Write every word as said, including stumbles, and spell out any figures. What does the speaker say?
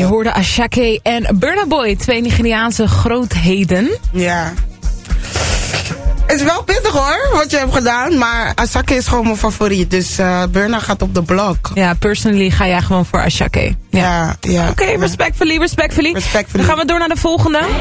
Je hoorde Asake en Burna Boy, twee Nigeriaanse grootheden. Ja. Het is wel pittig hoor, wat je hebt gedaan. Maar Asake is gewoon mijn favoriet. Dus uh, Burna gaat op de blok. Ja, personally ga jij gewoon voor Asake. Ja, ja. Oké, okay, respectfully, respectfully. Respectfully. Dan gaan we door naar de volgende.